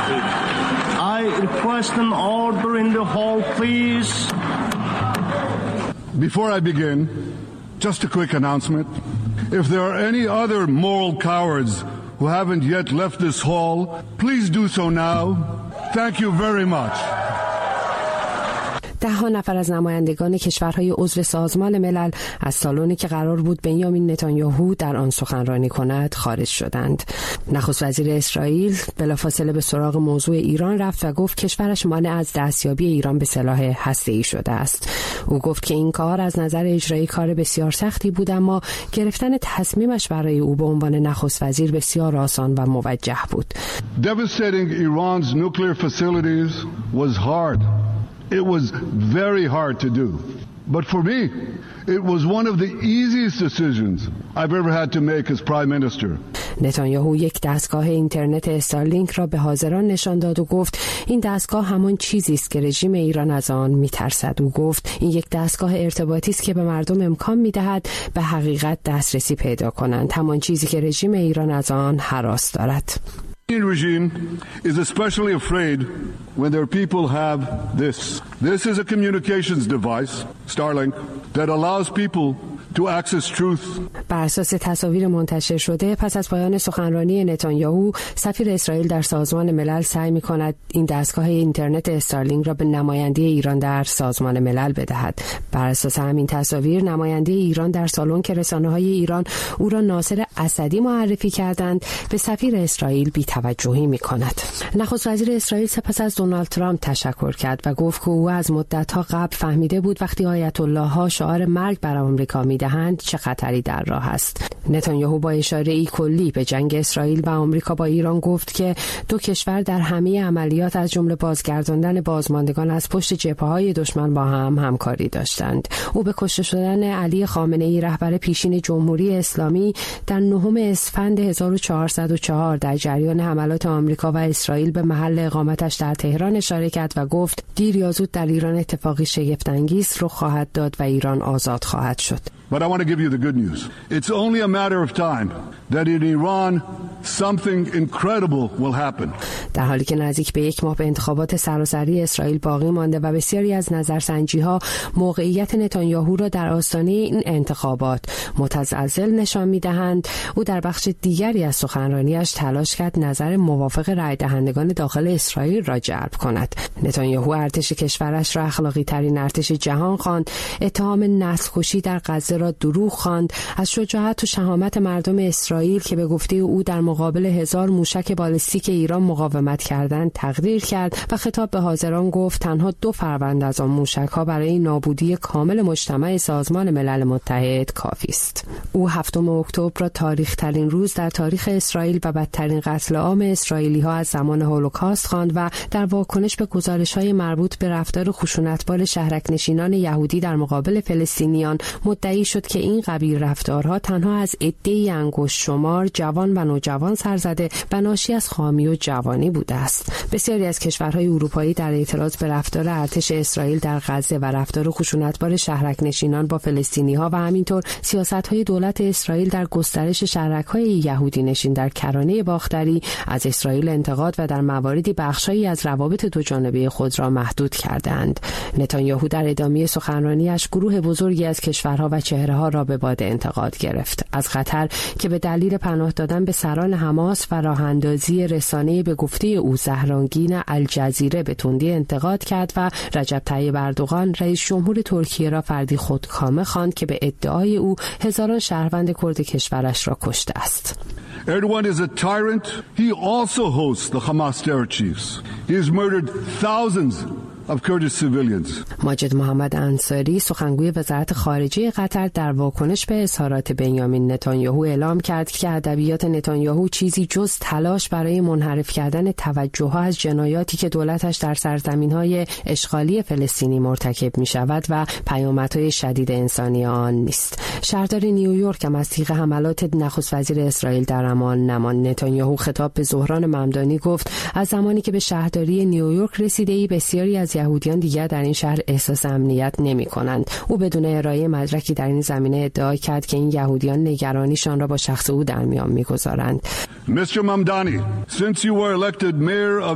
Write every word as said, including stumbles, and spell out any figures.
I request an order in the hall, please. Before I begin, just a quick announcement. If there are any other moral cowards who haven't yet left this hall, please do so now. Thank you very much. ده ها نفر از نمایندگان کشورهای عضو سازمان ملل از سالنی که قرار بود بنیامین نتانیاهو در آن سخنرانی کند خارج شدند. نخست وزیر اسرائیل بلافاصله به سراغ موضوع ایران رفت و گفت کشورش مانع از دستیابی ایران به سلاح هسته‌ای شده است. او گفت که این کار از نظر اجرایی کار بسیار سختی بود، اما گرفتن تصمیمش برای او به عنوان نخست وزیر بسیار آسان و موجه بود. Devastating Iran's nuclear facilities was hard. It was very hard to do. But for me, it was one of the easiest decisions I've ever had to make as Prime Minister. نتانیاهو یک دستگاه اینترنت استارلینک را به حاضران نشان داد و گفت این دستگاه همان چیزی است که رژیم ایران از آن می‌ترسد. او گفت این یک دستگاه ارتباطی است که به مردم امکان می‌دهد به حقیقت دسترسی پیدا کنند، همان چیزی که رژیم ایران از آن هراس دارد. The regime is especially afraid when their people have this. This is a communications device, Starlink, that allows people to access truth. بر اساس تصاویر منتشر شده پس از پایان سخنرانی نتانیاهو، سفیر اسرائیل در سازمان ملل سعی می‌کند این دستگاه اینترنت استارلینک را به نماینده ایران در سازمان ملل بدهد. بر اساس همین تصاویر، نماینده ایران در سالن که رسانه‌های ایران او را ناصر اسدی معرفی کردند، به سفیر اسرائیل بی‌توجهی می‌کند. نخست وزیر اسرائیل سپس از دونالد ترامپ تشکر کرد و گفت که او از مدت‌ها قبل فهمیده بود وقتی آیت الله‌ها شعار مرگ بر آمریکا می‌دهند چه خطری در راه است. نتانیاهو با اشاره‌ای کلی به جنگ اسرائیل و آمریکا با ایران گفت که دو کشور در همه عملیات از جمله بازگرداندن بازماندگان از پشت جبهه‌های دشمن با هم همکاری داشتند. او به کشته شدن علی خامنه‌ای رهبر پیشین جمهوری اسلامی در نهم اسفند هزار و چهارصد و چهار در جریان حملات آمریکا و اسرائیل به محل اقامتش در تهران اشاره کرد و گفت دیر یا زود در ایران اتفاقی شگفت‌انگیز رخ خواهد داد و ایران آزاد خواهد شد. But I want to give you the good news. It's only a matter of time that in Iran something incredible will happen. در حالی که نزدیک به یک ماه به انتخابات سراسری اسرائیل باقی مانده و بسیاری از نظرسنجی‌ها موقعیت نتانیاهو را در آستانه این انتخابات متزلزل نشان می‌دهند، او در بخش دیگری از سخنرانیش تلاش کرد نظر موافق رای دهندگان داخل اسرائیل را جلب کند. نتانیاهو ارتش کشورش را اخلاقی‌ترین ارتش جهان خواند، اتهام نسل‌کشی در غزه را دروغ خواند، از شجاعت و شهامت مردم اسرائیل که به گفته او در مقابل هزار موشک بالستیک ایران مقاومت کردند تقدیر کرد و خطاب به حاضران گفت تنها دو فروند از آن موشک‌ها برای نابودی کامل مجتمع سازمان ملل متحد کافی است. او هفتم اکتبر را تاریخ‌ترین روز در تاریخ اسرائیل و بدترین قتل عام اسرائیلی‌ها از زمان هولوکاست خواند و در واکنش به گزارش‌های مربوط به رفتار خشونتبار شهرک‌نشینان یهودی در مقابل فلسطینیان مدعی شد که این قبیل رفتارها تنها از عده‌ای انگشت شمار جوان و نوجوان سرزده و ناشی از خامی و جوانی بوده است. بسیاری از کشورهای اروپایی در اعتراض به رفتار ارتش اسرائیل در غزه و رفتار خشونتبار شهرک‌نشینان با فلسطینی‌ها و همینطور سیاست‌های دولت اسرائیل در گسترش شهرک‌های یهودی نشین در کرانه باختری از اسرائیل انتقاد و در مواردی بخشایی از روابط دوجانبه خود را محدود کردند. نتانیاهو در ادامه سخنرانیش گروه بزرگی از کشورها و چهره‌ها را به باد انتقاد گرفت. از قطر که به دلیل پناه دادن به سران حماس و راه‌اندازی رسانه به گفته او زهرانگین الجزیره به تندی انتقاد کرد و رجب طیب اردوغان رئیس جمهور ترکیه را فردی خودکامه خواند که به ادعای او هزاران شهروند کرد کشورش را کشته است. Erdogan is a tyrant. He also hosts the Hamas terror chiefs. He has murdered thousands of Kurdish civilians. ماجد محمد انصاری سخنگوی وزارت خارجه قطر در واکنش به اظهارات بنیامین نتانیاهو اعلام کرد که ادبیات نتانیاهو چیزی جز تلاش برای منحرف کردن توجه‌ها از جنایاتی که دولتش در سرزمین‌های اشغالی فلسطینی مرتکب می‌شود و پیامدهای شدید انسانی آن نیست. شهردار نیویورک هم از تیغ حملات نخست وزیر اسرائیل در امان نماند. نتانیاهو خطاب به زهران ممدانی گفت از زمانی که به شهرداری نیویورک رسیده‌ای بسیاری از یهودیان دیگر در این شهر احساس امنیت نمی کنند. او بدون ارائه مدرکی در این زمینه ادعا کرد که این یهودیان نگرانیشان را با شخص او در میان می گذارند. Mister Mamdani, since you were elected mayor of